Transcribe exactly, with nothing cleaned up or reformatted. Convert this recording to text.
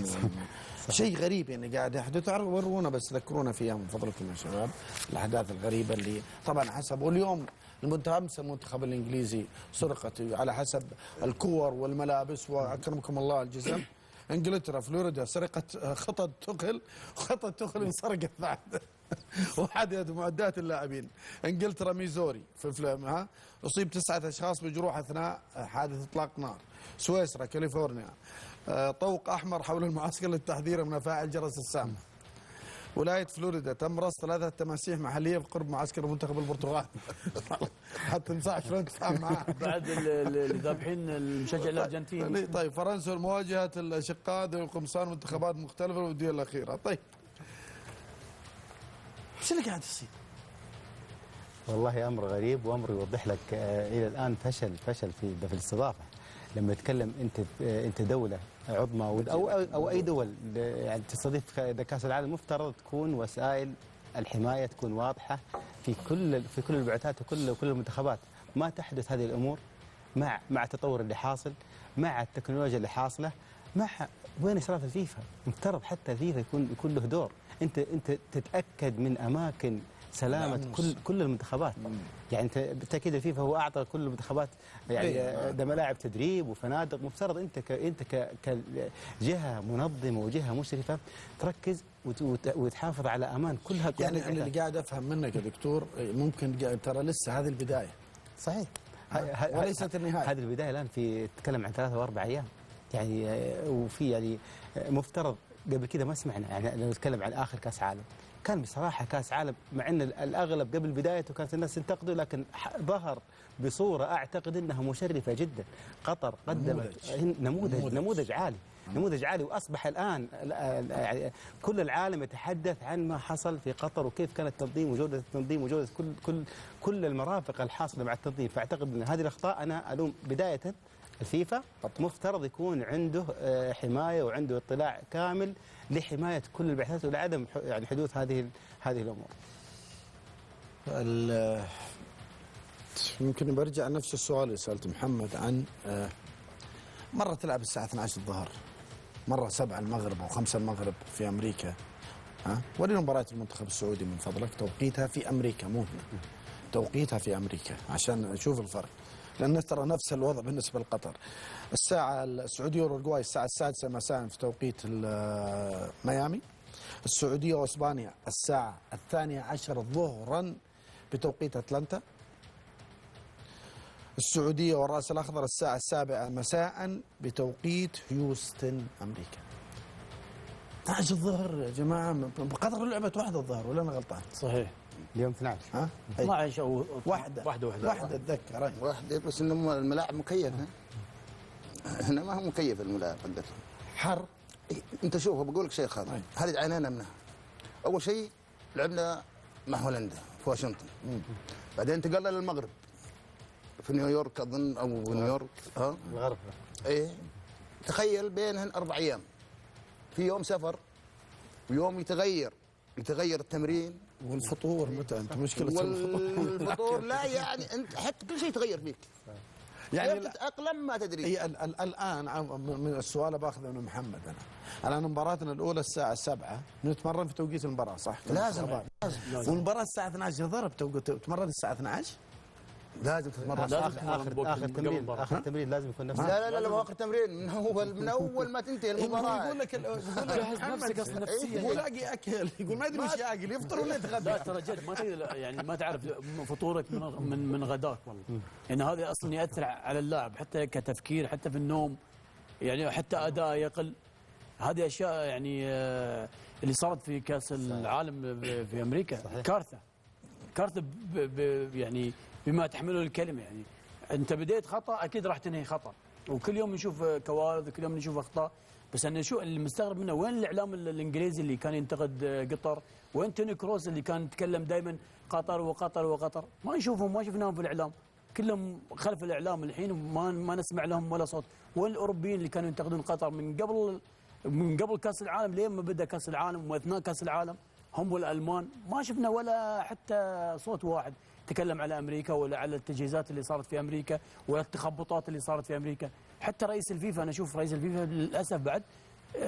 شيء غريب يعني قاعد يحدث. ورونا بس ذكرونا فيها من فضلكم يا شباب الاحداث الغريبه اللي طبعا حسب. واليوم المنتخب امس المنتخب الانجليزي سرقت على حسب الكور والملابس واكرمكم الله الجزم. انجلترا فلوريدا سرقت خطط تخل، خطط تخل انسرقت بعد وحدد معدات اللاعبين. انجلترا ميزوري في فلام ها اصيب تسعه اشخاص بجروح اثناء حادث اطلاق نار. سويسرا كاليفورنيا طوق احمر حول المعسكر للتحذير من افاعي جرس السامه. ولايه فلوريدا تم رصد ثلاثه تماسيح محليه بقرب معسكر منتخب البرتغال. حتى تنصح شلون تفهم معاه بعد اللي ذابحين المشجع الارجنتيني. طيب فرنسا مواجهه الاشقاء ذوي القمصان منتخبات مختلفه والوديه الاخيره. طيب ايش اللي قاعد يصير؟ والله امر غريب وامر يوضح لك الى الان فشل فشل في في الاستضافه. لما تتكلم انت انت دوله عظمى او او, أو اي دول يعني تستضيف كاس العالم، مفترض تكون وسائل الحمايه تكون واضحه في كل في كل البعثات وكل كل المنتخبات. ما تحدث هذه الامور مع مع التطور اللي حاصل، مع التكنولوجيا اللي حاصله، مع وين اشراف الفيفا؟ مفترض حتى الفيفا يكون يكون له دور. انت انت تتاكد من اماكن سلامه كل كل المنتخبات. يعني انت بالتاكيد الفيفا هو اعطى كل المنتخبات يعني ده ملاعب تدريب وفنادق. مفترض انت ك انت كجهه منظمه وجهه مشرفه تركز وتحافظ على امان كلها. يعني انا اللي قاعد افهم منك يا دكتور ممكن ترى لسه هذه البدايه. صحيح وليست النهايه. هذه البدايه الان في تتكلم عن ثلاثة واربع ايام يعني. وفي يعني مفترض قبل كذا ما سمعنا يعني لو نتكلم عن اخر كاس عالم كان بصراحه كاس عالم مع ان الاغلب قبل بدايته كانت الناس تنتقده، لكن ظهر بصوره اعتقد انها مشرفه جدا. قطر قدمت نموذج نموذج, نموذج عالي نموذج عالي واصبح الان يعني كل العالم يتحدث عن ما حصل في قطر وكيف كان التنظيم وجوده التنظيم وجوده كل كل كل المرافق الحاصله مع التنظيم. فاعتقد ان هذه الاخطاء انا الوم بدايه الفيفا مفترض يكون عنده حمايه وعنده اطلاع كامل لحمايه كل البعثات ولعدم يعني حدوث هذه هذه الامور. يمكن برجع نفس السؤال اللي سالته محمد عن مره تلعب الساعه اثنعش عشر الظهر، مره سبعة المغرب او خمسة المغرب في امريكا. ها ورينا مباراه المنتخب السعودي من فضلك توقيتها في امريكا مو هنا. توقيتها في امريكا عشان نشوف الفرق. لأن ترى نفس الوضع بالنسبة لقطر. الساعة السعودية والأورجواي الساعة السادسة مساء في توقيت ميامي. السعودية وإسبانيا الساعة الثانية عشر ظهرا بتوقيت أتلانتا. السعودية والرأس الأخضر الساعة السابعة مساء بتوقيت هيوستن أمريكا. اثنعش عشر الظهر يا جماعة. بقطر لعبة واحدة الظهر ولا أنا غلطان؟ صحيح. اليوم اثنعش ها؟ اثنعش او واحدة واحدة واحدة واحدة اتذكر واحدة بس انه الملاعب مكيفة. هنا ما هو مكيف الملاعب حقتهم. حر. انت شوف بقول لك شيء خاطئ. هذه عانينا منها. اول شيء لعبنا مع هولندا في واشنطن. بعدين انتقلنا للمغرب في نيويورك اظن او نيويورك ها الغرب. ايه تخيل بينهن اربع ايام. في يوم سفر ويوم يتغير يتغير التمرين والفطور متى انت مشكلة والفطور لا يعني انت حتى كل شيء يتغير فيك يعني تتأقلم ما تدري. هي الان من السؤال باخذه من محمد انا. الان مباراتنا الاولى الساعة سبعة نتمرن في توقيت المباراة صح؟ لازم لازم. والمباراة الساعة اثنعش ضرب تتمرن الساعة اثنعش؟ لازم تتمرن. اخر اخر اخر تمرين اخر تمرين لازم يكون نفس. لا لا لا مو اخر تمرين من اول من اول ما تنتهي المباراه. يقول لك جهز نفسك اصلا نفسيا. يقول لاقي اكل يقول ما ادري وش ياكل يفطر ولا يتغدى. لا ترى جد ما تقدر يعني ما تعرف فطورك من من من غداك والله. يعني هذا اصلا ياثر على اللاعب حتى كتفكير حتى في النوم يعني حتى اداء يقل. هذه اشياء يعني اللي صارت في كاس العالم في امريكا صحيح. كارثه كارثه يعني بما تحمله الكلمه. يعني انت بديت خطا اكيد راح تنهي خطا. وكل يوم نشوف كوارث وكل يوم نشوف اخطاء. بس انا شو اللي مستغرب منه وين الاعلام الانجليزي اللي كان ينتقد قطر؟ وين توني كروس اللي كان يتكلم دائما قطر وقطر وقطر؟ ما نشوفهم ما شفناهم في الاعلام. كلهم خلف الاعلام الحين ما ما نسمع لهم ولا صوت. وين الاوروبيين اللي كانوا ينتقدون قطر من قبل من قبل كاس العالم لين ما بدا كاس العالم واثناء كاس العالم؟ هم والالمان ما شفنا ولا حتى صوت واحد تكلم على امريكا ولا على التجهيزات اللي صارت في امريكا ولا التخبطات اللي صارت في امريكا. حتى رئيس الفيفا انا اشوف رئيس الفيفا للاسف بعد